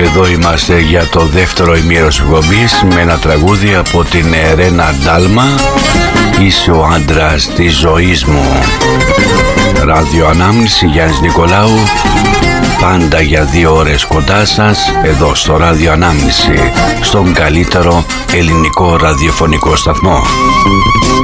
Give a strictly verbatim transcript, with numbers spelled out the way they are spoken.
εδώ είμαστε για το δεύτερο ημίρος εκπομπής με ένα τραγούδι από την Ρένα Ντάλμα, «Είσαι ο άντρας της ζωής μου». Ραδιοανάμνηση, Γιάννης Νικολάου, πάντα για δύο ώρες κοντά σας εδώ στο Ραδιοανάμνηση, στον καλύτερο ελληνικό ραδιοφωνικό σταθμό.